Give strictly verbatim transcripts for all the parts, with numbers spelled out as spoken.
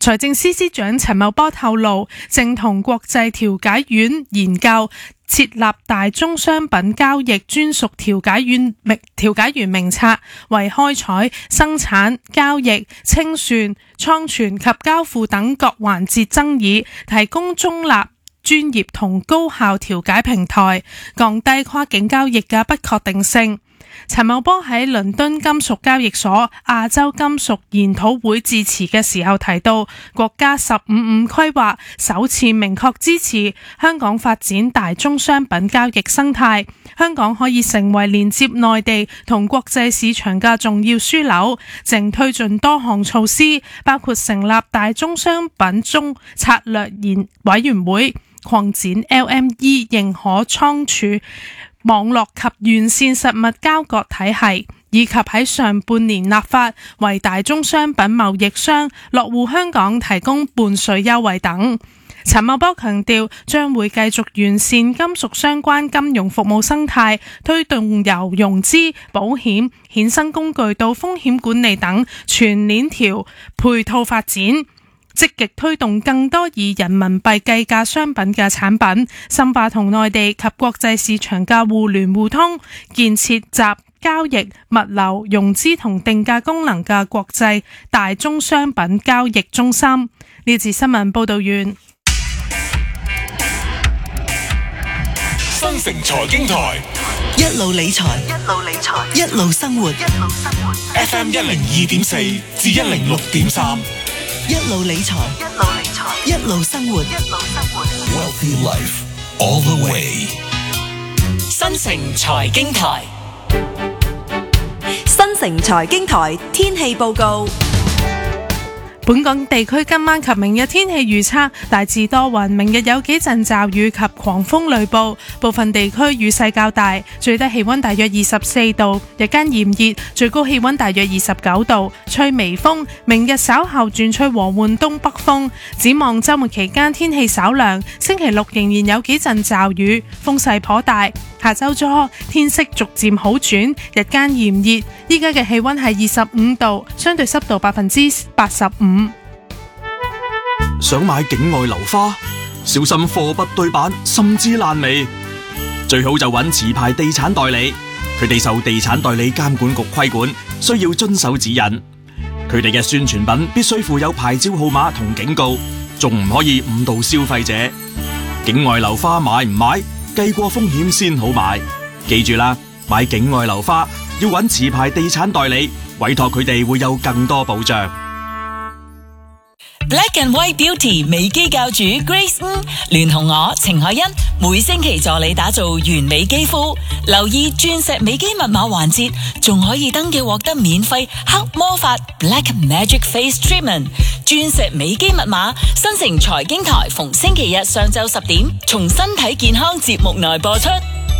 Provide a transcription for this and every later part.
財政司司長陳茂波透露，正同國際調解院研究設立大宗商品交易專屬調解員名調解員名冊，為開採、生產、交易、清算、倉存及交付等各環節爭議提供中立、專業同高效調解平台，降低跨境交易嘅不確定性。陳茂波喺倫敦金屬交易所亞洲金屬研討會致辭嘅時候提到，國家十五五規劃首次明確支持香港發展大宗商品交易生態，香港可以成為連接內地同國際市場嘅重要樞紐，正推進多項措施，包括成立大宗商品中策略研委員會，擴展 L M E 認可倉儲網絡及完善實物交割體系，以及喺上半年立法為大宗商品貿易商落戶香港提供半稅優惠等。陳茂波強調，將會繼續完善金屬相關金融服務生態，推動由融資、保險、衍生工具到風險管理等全鏈條配套發展，積極推動更多以人民幣計價商品嘅產品，深化同內地及國際市場嘅互聯互通，建設集交易、物流、融資同定價功能嘅國際大宗商品交易中心。呢節新聞報道完。 新城財經台一路理財，一路理財，一路生活，一路生活。 F M 一零二點四至一零六點三。 一路理財，一路理財，一路生活，一路生活。 Wealthy life all the way。 新城財經台， 新城財經台天氣報告。 本港地區今晚及明日天氣預測大致多雲，明日有幾陣驟雨及狂風雷暴，部分地區雨勢較大，最低氣溫大約二十四度，日間炎熱，最高氣溫大約二十九度，吹微風。明日稍後轉吹和緩東北風，展望週末期間天氣稍涼，星期六仍然有幾陣驟雨，風勢頗大。下周初天色逐漸好轉，日間炎熱，依家嘅氣溫係二十五度，相對濕度百分之八十五。 想買境外樓花，小心貨不對版，甚至爛尾。最好就揾持牌地產代理，佢哋受地產代理監管局規管，需要遵守指引。佢哋嘅宣傳品必須附有牌照號碼同警告，仲唔可以誤導消費者。境外樓花買唔買？計過風險先好買，記住啦！買境外樓花要揾持牌地產代理，委託佢哋會有更多保障。 Black and White Beauty 美肌教主 Grace 吳聯同我程海欣，每星期助你打造完美肌膚。留意鑽石美肌密碼環節，仲可以登記獲得免費黑魔法 Black Magic Face Treatment。鑽石美肌密碼，新城財經台逢星期日上晝十點，從身體健康節目內播出。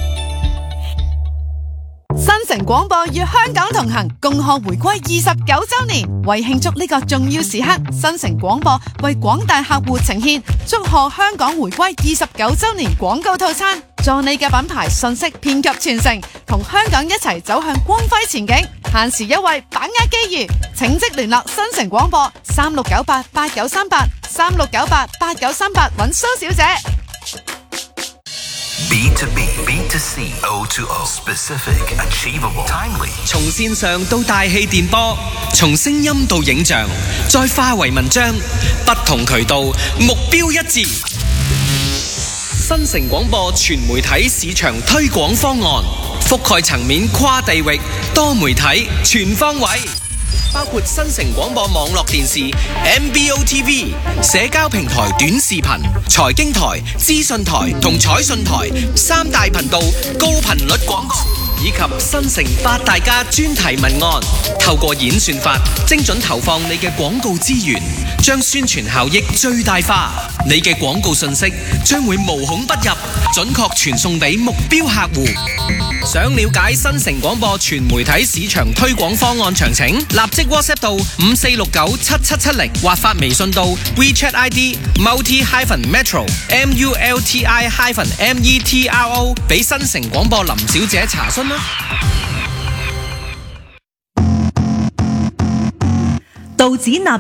新城廣播與香港同行，共賀回歸二十九周年。為慶祝呢個重要時刻，新城廣播為廣大客戶呈現祝賀香港回歸二十九周年廣告套餐，助你嘅品牌信息遍及全城，同香港一齊走向光輝前景。限時優惠，把握機遇，請即聯絡新城廣播三六九八八九三八三六九八八九三八揾蘇小姐。 B to B, B to C, O to O, specific, achievable, timely。 從線上到大氣電波，從聲音到影像，再化為文章，不同渠道，目標一致。新城廣播全媒體市場推廣方案，覆蓋層面跨地域，多媒體全方位。包括新城廣播網絡電視、M B O T V、社交平台短視頻、財經台、資訊台同彩訊台三大頻道高頻率廣告，以及新城八大家專題文案，透過演算法精準投放你嘅廣告資源，將宣傳效益最大化。你嘅廣告信息將會無孔不入，準確傳送俾目標客戶。想了解新城廣播全媒體市場推廣方案詳情，立即 WhatsApp 到五四六九七七七零，或發微信到 WeChat I D multi hyphen metro M U L T I hyphen M E T R O 俾新城廣播林小姐查詢啦。 道指納